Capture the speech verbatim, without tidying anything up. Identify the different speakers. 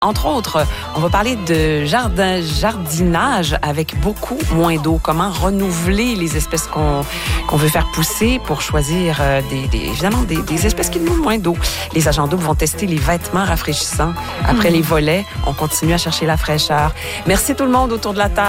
Speaker 1: Entre autres, on va parler de jardin, jardinage avec beaucoup moins d'eau. Comment renouveler les espèces qu'on, qu'on veut faire pousser pour choisir euh, des, des, évidemment des, des espèces qui demandent moins d'eau. Les agents doubles vont tester les vêtements rafraîchissants. Après mmh. les volets, on continue à chercher la fraîcheur. Merci tout le monde autour de la table.